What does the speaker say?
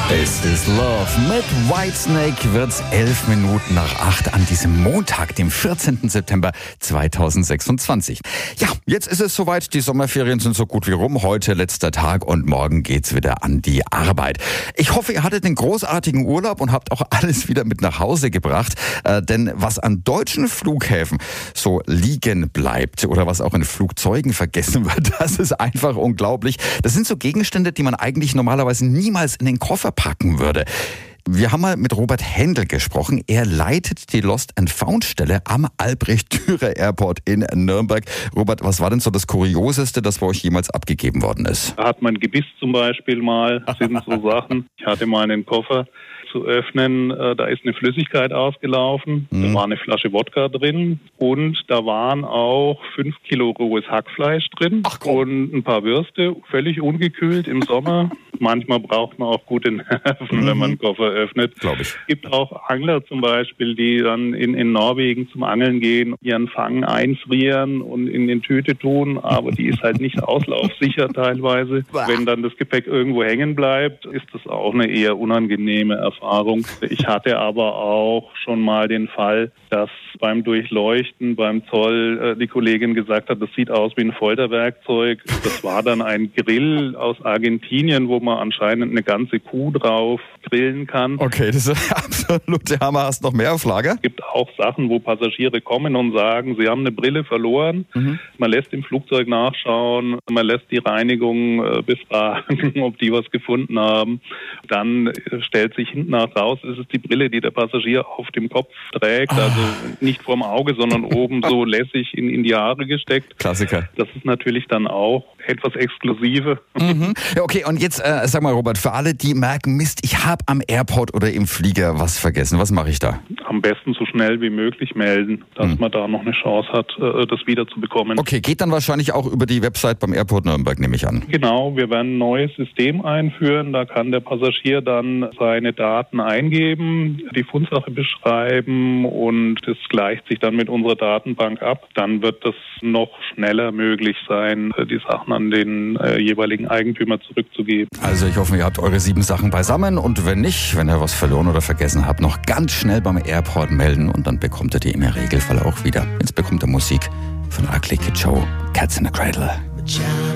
Is This Love? Mit Whitesnake wird's 11 Minuten nach 8 an diesem Montag, dem 14. September 2026. Ja, jetzt ist es soweit. Die Sommerferien sind so gut wie rum. Heute letzter Tag und morgen geht's wieder an die Arbeit. Ich hoffe, ihr hattet einen großartigen Urlaub und habt auch alles wieder mit nach Hause gebracht. Denn was an deutschen Flughäfen so liegen bleibt oder was auch in Flugzeugen vergessen wird, das ist einfach unglaublich. Das sind so Gegenstände, die man eigentlich normalerweise niemals in den Koffer packen würde. Wir haben mal mit Robert Händel gesprochen. Er leitet die Lost and Found Stelle am Albrecht-Dürer Airport in Nürnberg. Robert, was war denn so das Kurioseste, das bei euch jemals abgegeben worden ist? Da hat mein Gebiss zum Beispiel mal, sind so Sachen. Ich hatte mal einen Koffer zu öffnen, da ist eine Flüssigkeit ausgelaufen, da war eine Flasche Wodka drin und da waren auch 5 Kilo rohes Hackfleisch drin und ein paar Würste, völlig ungekühlt im Sommer. Manchmal braucht man auch gute Nerven, wenn man einen Koffer öffnet. Glaube ich. Es gibt auch Angler zum Beispiel, die dann in Norwegen zum Angeln gehen, ihren Fang einfrieren und in den Tüte tun, aber die ist halt nicht auslaufsicher teilweise. Wenn dann das Gepäck irgendwo hängen bleibt, ist das auch eine eher unangenehme Erfahrung. Ich hatte aber auch schon mal den Fall, dass beim Durchleuchten beim Zoll die Kollegin gesagt hat, das sieht aus wie ein Folterwerkzeug. Das war dann ein Grill aus Argentinien, wo man anscheinend eine ganze Kuh drauf grillen kann. Okay, das ist absolute Hammer. Hast du noch mehr auf Lager? Es gibt auch Sachen, wo Passagiere kommen und sagen, sie haben eine Brille verloren. Man lässt im Flugzeug nachschauen, man lässt die Reinigung befragen, ob die was gefunden haben. Dann stellt sich hinten raus, ist es die Brille, die der Passagier auf dem Kopf trägt. Also nicht vorm Auge, sondern oben so lässig in die Haare gesteckt. Klassiker. Das ist natürlich dann auch etwas exklusive. Ja, okay, und jetzt sag mal, Robert, für alle, die merken, Mist, ich habe am Airport oder im Flieger was vergessen. Was mache ich da? Am besten so schnell wie möglich melden, dass man da noch eine Chance hat, das wiederzubekommen. Okay, geht dann wahrscheinlich auch über die Website beim Airport Nürnberg, nehme ich an. Genau, wir werden ein neues System einführen. Da kann der Passagier dann seine Daten eingeben, die Fundsache beschreiben und es gleicht sich dann mit unserer Datenbank ab. Dann wird das noch schneller möglich sein, die Sachen an den jeweiligen Eigentümer zurückzugeben. Also ich hoffe, ihr habt eure 7 Sachen beisammen und wenn nicht, wenn ihr was verloren oder vergessen habt, noch ganz schnell beim Airport melden und dann bekommt ihr die im Regelfall auch wieder. Jetzt bekommt ihr Musik von Ugly Kid Joe, Cats in the Cradle.